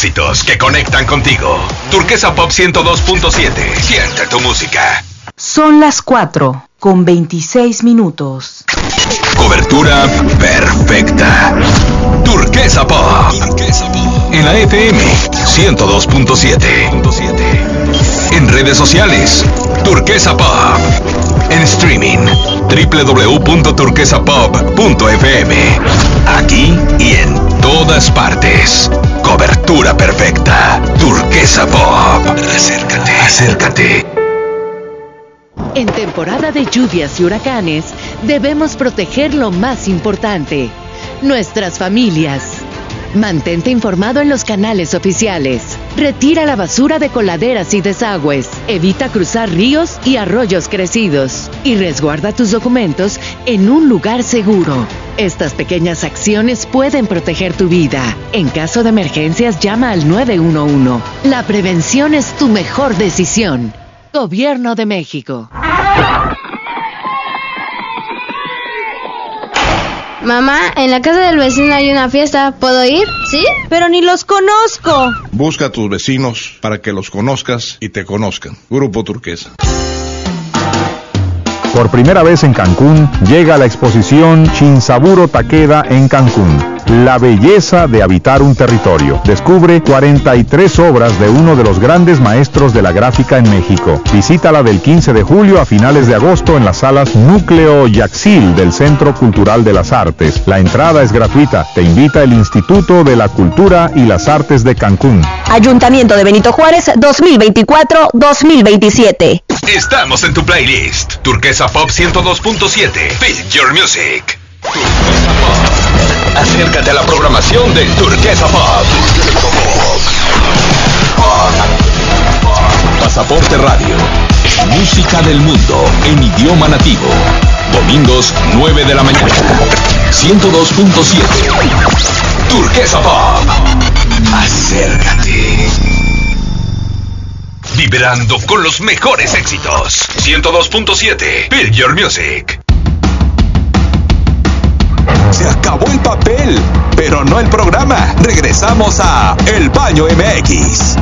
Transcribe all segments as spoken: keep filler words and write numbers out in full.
éxitos que conectan contigo. Turquesa Pop ciento dos punto siete. Siente tu música. Son las cuatro con veintiséis minutos. Cobertura perfecta. Turquesa Pop. Turquesa Pop. En la F M ciento dos punto siete. En redes sociales, Turquesa Pop. En streaming, doble u doble u doble u punto turquesa pop punto f m. Aquí y en todas partes. Cobertura perfecta. Turquesa Pop. Acércate, acércate. En temporada de lluvias y huracanes, debemos proteger lo más importante, nuestras familias. Mantente informado en los canales oficiales. Retira la basura de coladeras y desagües. Evita cruzar ríos y arroyos crecidos. Y resguarda tus documentos en un lugar seguro. Estas pequeñas acciones pueden proteger tu vida. En caso de emergencias, llama al nueve uno uno. La prevención es tu mejor decisión. Gobierno de México. Mamá, en la casa del vecino hay una fiesta, ¿puedo ir? ¿Sí? Pero ni los conozco. Busca a tus vecinos para que los conozcas y te conozcan. Grupo Turquesa. Por primera vez en Cancún, llega la exposición Shinsaburo Takeda en Cancún. La belleza de habitar un territorio. Descubre cuarenta y tres obras de uno de los grandes maestros de la gráfica en México. Visítala del quince de julio a finales de agosto en las salas Núcleo Yaxil del Centro Cultural de las Artes. La entrada es gratuita. Te invita el Instituto de la Cultura y las Artes de Cancún. Ayuntamiento de Benito Juárez dos mil veinticuatro dos mil veintisiete. Estamos en tu playlist. Turquesa Pop ciento dos punto siete. Feel your music. Turquesa Pop. Acércate a la programación de Turquesa Pop. Pasaporte Radio. Música del mundo en idioma nativo. Domingos nueve de la mañana. ciento dos punto siete. Turquesa Pop. Acércate. Vibrando con los mejores éxitos. ciento dos punto siete. Feel your music. Se acabó el papel, pero no el programa. Regresamos a El Baño M X.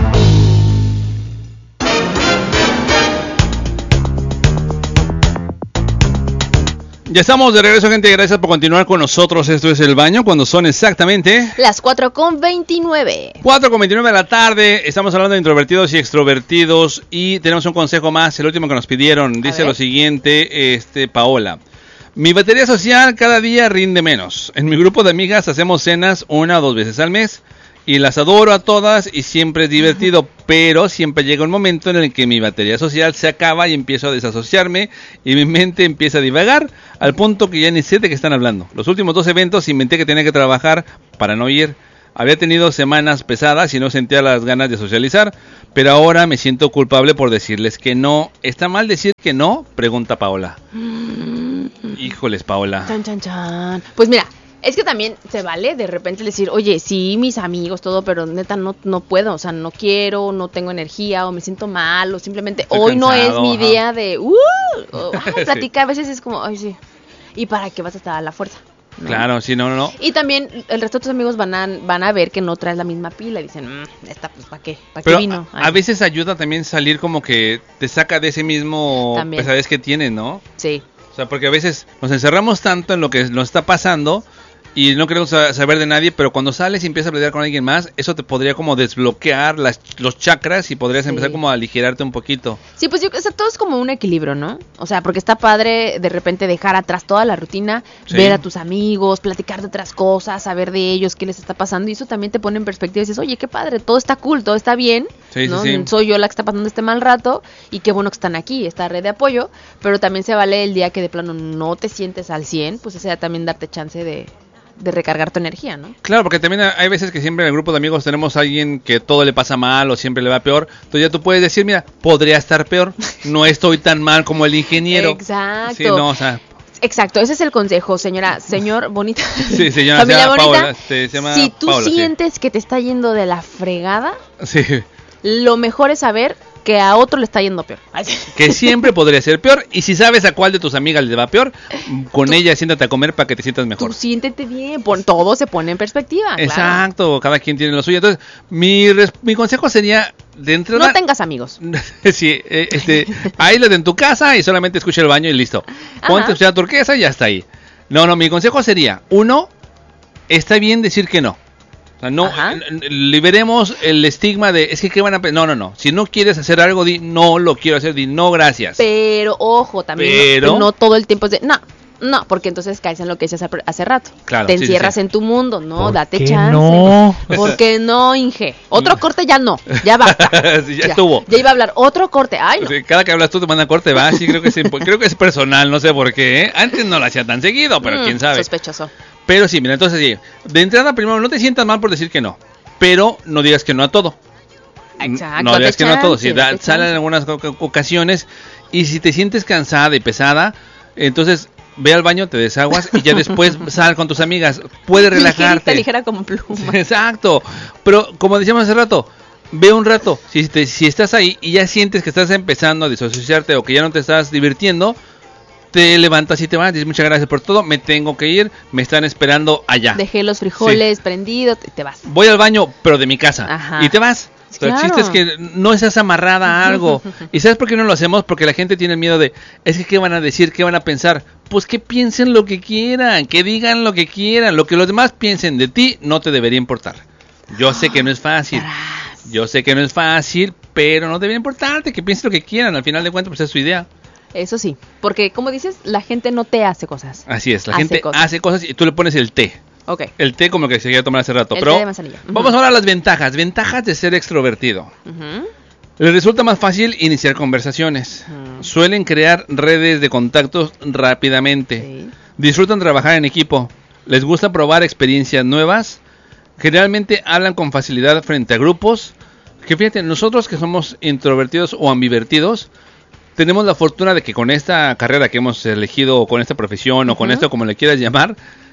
Ya estamos de regreso, gente. Gracias por continuar con nosotros. Esto es El Baño, cuando son exactamente las cuatro con veintinueve. cuatro con veintinueve de la tarde. Estamos hablando de introvertidos y extrovertidos. Y tenemos un consejo más, el último que nos pidieron. Dice lo siguiente, este Paola. Mi batería social cada día rinde menos. En mi grupo de amigas hacemos cenas una o dos veces al mes. Y las adoro a todas y siempre es divertido, pero siempre llega un momento en el que mi batería social se acaba y empiezo a desasociarme y mi mente empieza a divagar al punto que ya ni sé de qué están hablando. Los últimos dos eventos inventé que tenía que trabajar para no ir. Había tenido semanas pesadas y no sentía las ganas de socializar, pero ahora me siento culpable por decirles que no. ¿Está mal decir que no? Pregunta Paola. Híjoles, Paola. Chan, chan, chan. Pues mira, es que también se vale de repente decir, oye, sí, mis amigos, todo, pero neta no, no puedo, o sea, no quiero, no tengo energía, o me siento mal, o simplemente Estoy hoy cansado, no es mi ajá. día de, uh, o, ay, platicar, sí. A veces es como, ay, sí, ¿y para qué vas a estar a la fuerza? ¿No? Claro, sí, no, no, no. Y también el resto de tus amigos van a, van a ver que no traes la misma pila y dicen, mmm, esta, pues, ¿para qué? ¿Para qué vino? A, a veces ayuda también salir como que te saca de ese mismo también. Pesadez que tienes, ¿no? Sí. O sea, porque a veces nos encerramos tanto en lo que nos está pasando y no queremos saber de nadie, pero cuando sales y empiezas a platicar con alguien más, eso te podría como desbloquear las, los chakras y podrías sí. empezar como a aligerarte un poquito. Sí, pues yo, o sea, todo es como un equilibrio, ¿no? O sea, porque está padre de repente dejar atrás toda la rutina, sí. ver a tus amigos, platicar de otras cosas, saber de ellos, qué les está pasando, y eso también te pone en perspectiva y dices, oye, qué padre, todo está cool, todo está bien, sí, ¿no? Sí, sí. Soy yo la que está pasando este mal rato y qué bueno que están aquí, esta red de apoyo, pero también se vale el día que de plano no te sientes al cien, pues ese día también darte chance de... de recargar tu energía, ¿no? Claro, porque también hay veces que siempre en el grupo de amigos tenemos a alguien que todo le pasa mal o siempre le va peor. Entonces ya tú puedes decir, mira, podría estar peor, no estoy tan mal como el ingeniero. Exacto. Sí, no, o sea... Exacto, ese es el consejo, señora, señor bonita. Sí, señora, familia se llama bonita. Paola, se llama si tú Paola, sientes sí. que te está yendo de la fregada, sí. lo mejor es saber que a otro le está yendo peor. Que siempre podría ser peor. Y si sabes a cuál de tus amigas le va peor, con tú, ella siéntate a comer para que te sientas mejor. Tú siéntete bien, pon, todo se pone en perspectiva. Exacto, claro. Cada quien tiene lo suyo. Entonces, mi, res, mi consejo sería, de entrada... No tengas amigos. Sí, este, aíslate en tu casa y solamente escucha el baño y listo. Ponte a escuchar Turquesa y ya está ahí. No, no, mi consejo sería, uno, está bien decir que no. O sea, no, liberemos el estigma de, es que qué van a... No, no, no. Si no quieres hacer algo, di, no lo quiero hacer, di, no, gracias. Pero, ojo, también, Pero, no, no todo el tiempo es de, no, no, porque entonces caes en lo que decías hace rato. Claro, Te sí, encierras sí, sí. en tu mundo, no, date qué chance. No? ¿Por qué no, Inge? Otro corte ya no, ya basta. Sí, ya, ya estuvo. Ya iba a hablar, otro corte, ay, no. Sí, cada que hablas tú te mandan corte, va, sí, creo que, es, creo que es personal, no sé por qué. ¿eh? Antes no lo hacía tan seguido, pero mm, quién sabe. Sospechoso. Pero sí, mira, entonces sí, de entrada primero no te sientas mal por decir que no. Pero no digas que no a todo. Exacto. No digas que chance, no a todo. Si da, sale en algunas ocasiones. Y si te sientes cansada y pesada, entonces ve al baño, te desaguas y ya después sal con tus amigas. Puedes relajarte. Ligerita, ligera como pluma. Exacto. Pero como decíamos hace rato, ve un rato. Si, te, si estás ahí y ya sientes que estás empezando a disociarte o que ya no te estás divirtiendo, te levantas y te vas, dices muchas gracias por todo, me tengo que ir, me están esperando allá. Dejé los frijoles sí. prendidos, te vas. Voy al baño, pero de mi casa. Ajá. Y te vas. Claro. El chiste es que no estás amarrada a algo. ¿Y sabes por qué no lo hacemos? Porque la gente tiene el miedo de, es que ¿qué van a decir? ¿Qué van a pensar? Pues que piensen lo que quieran, que digan lo que quieran. Lo que los demás piensen de ti no te debería importar. Yo sé que no es fácil. Yo sé que no es fácil, pero no debería importarte, que piensen lo que quieran. Al final de cuentas, pues es su idea. Eso sí, porque como dices, la gente no te hace cosas. Así es, la hace gente cosas. hace cosas y tú le pones el té. Ok. El té como el que se quería tomar hace rato. El pero té de manzanilla. Uh-huh. Vamos ahora a las ventajas. Ventajas de ser extrovertido. Uh-huh. Les resulta más fácil iniciar conversaciones. Uh-huh. Suelen crear redes de contactos rápidamente. Sí. Disfrutan trabajar en equipo. Les gusta probar experiencias nuevas. Generalmente hablan con facilidad frente a grupos. Que fíjate, nosotros que somos introvertidos o ambivertidos, tenemos la fortuna de que con esta carrera que hemos elegido, o con esta profesión, uh-huh. o con esto como le quieras llamar,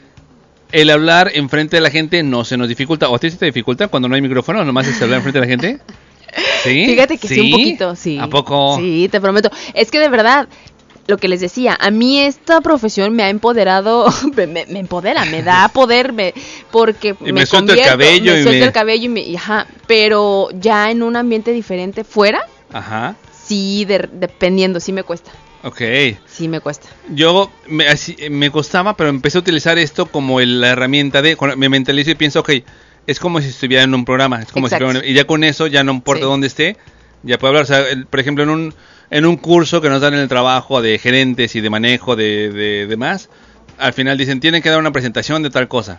el hablar enfrente de la gente no se nos dificulta. ¿O a ti se te dificulta cuando no hay micrófono? ¿Nomás es hablar enfrente de la gente? ¿Sí? Fíjate que sí, sí un poquito, sí. ¿A poco? Sí, te prometo. Es que de verdad, lo que les decía, a mí esta profesión me ha empoderado, me, me empodera, me da poder, me, porque y me, me suelto el cabello. Me y suelto me... el cabello y me, ajá, pero ya en un ambiente diferente, fuera, ajá. sí, de, dependiendo, sí me cuesta. Ok. Sí me cuesta. Yo me, así, me costaba, pero empecé a utilizar esto como el, la herramienta de, me mentalizo y pienso, ok, es como si estuviera en un programa, es como Exacto. si, y ya con eso, ya no importa sí. dónde esté, ya puedo hablar, o sea, el, por ejemplo, en un en un curso que nos dan en el trabajo de gerentes y de manejo de, de demás, al final dicen, tienen que dar una presentación de tal cosa.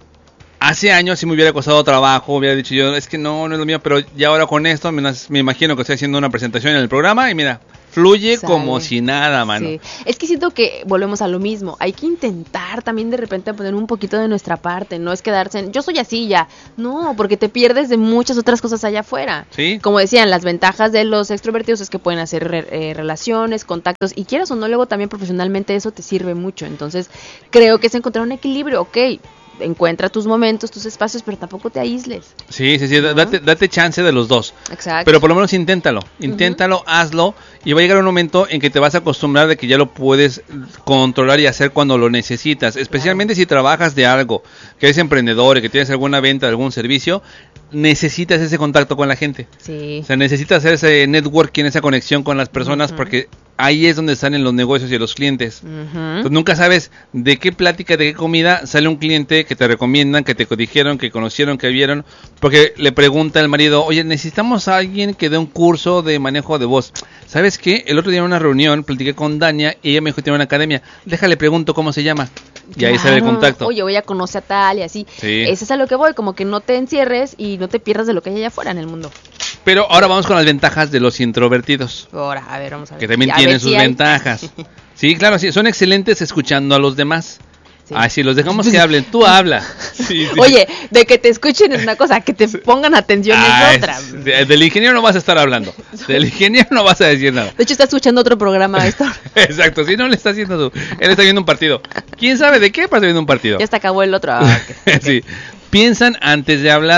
Hace años si me hubiera costado trabajo, hubiera dicho yo, es que no, no es lo mío, pero ya ahora con esto me, me imagino que estoy haciendo una presentación en el programa y mira, fluye Sale. como si nada, mano. Sí. Es que siento que volvemos a lo mismo. Hay que intentar también de repente poner un poquito de nuestra parte. No es quedarse en, yo soy así ya. No, porque te pierdes de muchas otras cosas allá afuera. ¿Sí? Como decían, las ventajas de los extrovertidos es que pueden hacer re, eh, relaciones, contactos. Y quieras o no, luego también profesionalmente eso te sirve mucho. Entonces, creo que es encontrar un equilibrio. Ok, encuentra tus momentos, tus espacios, pero tampoco te aísles. Sí, sí, sí, ¿no? date, date chance de los dos. Exacto. Pero por lo menos inténtalo, inténtalo, uh-huh. hazlo, y va a llegar un momento en que te vas a acostumbrar de que ya lo puedes controlar y hacer cuando lo necesitas, especialmente claro. si trabajas de algo, que eres emprendedor y que tienes alguna venta de algún servicio, necesitas ese contacto con la gente. Sí. O sea, necesitas hacer ese networking, esa conexión con las personas, uh-huh. porque ahí es donde salen los negocios y los clientes. Uh-huh. Entonces, nunca sabes de qué plática, de qué comida sale un cliente que te recomiendan, que te dijeron, que conocieron, que vieron, porque le pregunta el marido, oye, necesitamos a alguien que dé un curso de manejo de voz. ¿Sabes qué? El otro día en una reunión platiqué con Dania y ella me dijo que tiene una academia. Déjale, pregunto cómo se llama. Y claro. ahí sale el contacto. Oye, voy a conocer a tal y así. Sí. Eso es a lo que voy, como que no te encierres y no te pierdas de lo que hay allá afuera en el mundo. Pero ahora vamos con las ventajas de los introvertidos. Ahora, a ver, vamos a ver. Que también a tienen ver sus si hay... ventajas. Sí, claro, sí, son excelentes escuchando a los demás. Sí. Ah, sí, los dejamos que hablen, tú habla. Sí, sí. Oye, de que te escuchen es una cosa, que te pongan atención ah, es otra. Es, de, del ingeniero no vas a estar hablando, del ingeniero no vas a decir nada. De hecho está escuchando otro programa esto. Exacto, si no le está haciendo su... Él está viendo un partido. ¿Quién sabe de qué? Pero está viendo un partido. Ya hasta acabó el otro. Ah, okay, okay. Sí, piensan antes de hablar.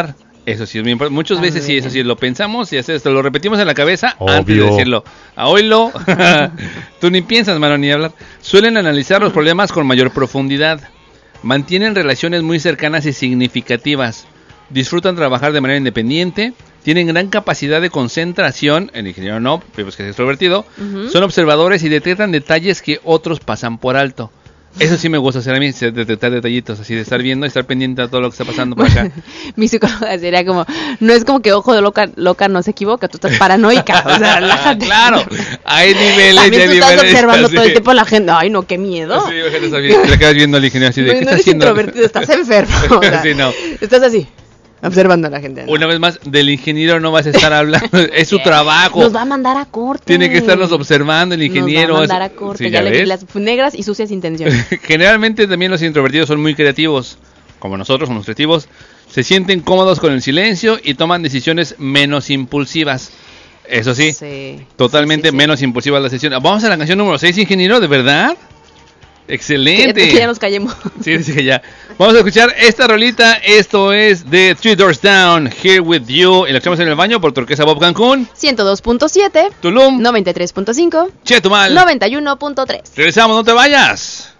Eso sí es muy importante. Muchas veces sí, eso sí, lo pensamos y esto lo repetimos en la cabeza Obvio. antes de decirlo. A oílo, tú ni piensas, mano, ni hablar. Suelen analizar los problemas con mayor profundidad. Mantienen relaciones muy cercanas y significativas. Disfrutan trabajar de manera independiente. Tienen gran capacidad de concentración. El ingeniero no, pues que es extrovertido. Uh-huh. Son observadores y detectan detalles que otros pasan por alto. Eso sí me gusta hacer a mí, detectar detallitos, así de estar viendo y estar pendiente de todo lo que está pasando por acá. Mi psicóloga sería como, no es como que ojo de loca, loca no se equivoca, tú estás paranoica, o sea, relájate. Claro, hay niveles, también hay tú niveles. Estás observando así. Todo el tiempo a la gente, ay no, qué miedo. Sí, imagínate, está bien, te quedas viendo al ingeniero así de, no, ¿qué no está eres haciendo? introvertido, estás enfermo. O sea, sí, no. Estás así. Observando a la gente. ¿no? Una vez más, del ingeniero no vas a estar hablando, es su trabajo. Nos va a mandar a corte. Tiene que estarnos observando el ingeniero. Nos va a mandar a corte, sí, ya, ya le vi ves. las negras y sucias intenciones. Generalmente también los introvertidos son muy creativos, como nosotros somos creativos. Se sienten cómodos con el silencio y toman decisiones menos impulsivas. Eso sí, sí totalmente sí, sí, menos sí. impulsivas las decisiones. Vamos a la canción número seis, ingeniero, ¿de verdad? Excelente. Que, que ya nos callemos. Sí, sí, que ya. Vamos a escuchar esta rolita. Esto es de Three Doors Down, Here With You. Y la escuchamos en el baño por Turquesa Bob Cancún. ciento dos punto siete. Tulum. noventa y tres punto cinco. Chetumal. noventa y uno punto tres. Regresamos, no te vayas.